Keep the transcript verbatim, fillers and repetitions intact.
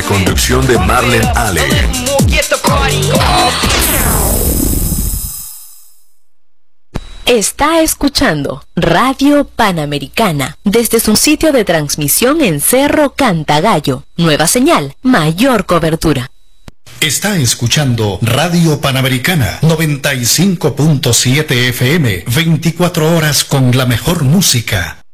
conducción de Marlene Allen. Está escuchando Radio Panamericana desde su sitio de transmisión en Cerro Cantagallo. Nueva señal, mayor cobertura. Está escuchando Radio Panamericana noventa y cinco punto siete F M, veinticuatro horas con la mejor música.